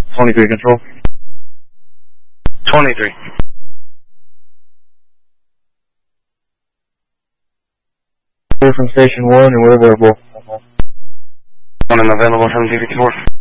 23 control. 23. Clear from station 1 and we're available. 1 and available from TV4.